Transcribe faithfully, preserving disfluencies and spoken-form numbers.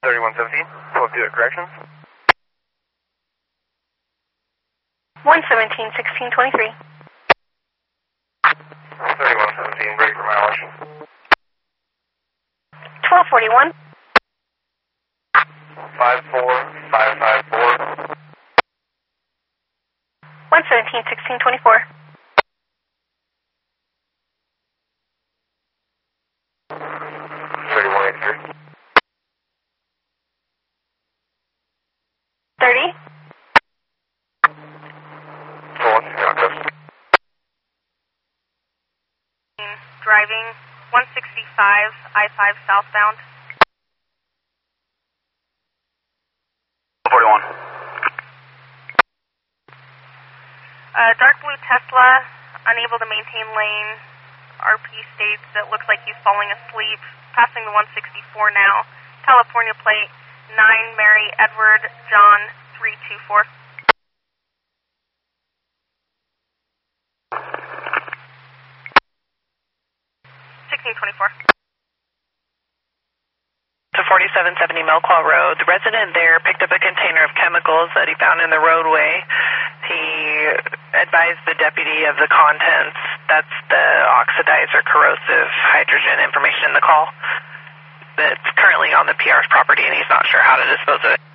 thirty-one seventeen, twelve two at corrections. one seventeen, sixteen twenty-three. thirty-one seventeen, ready for mileage. twelve forty-one. five four five five four. one seventeen, sixteen twenty-four. thirty-one eighty-three. thirty. Full one, Driving one sixty-five, I five southbound. forty-one. Uh, dark blue Tesla, unable to maintain lane. R P states it looks like he's falling asleep. Passing the one sixty-four now. California plate nine Mary Edward John three two four. sixteen twenty-four. To forty-seven seventy Melquaw Road, the resident there picked up a container of chemicals that he found in the roadway. He advised the deputy of the contents. That's the oxidized or corrosive hydrogen information in the call. That's currently on the P R's property, and he's not sure how to dispose of it.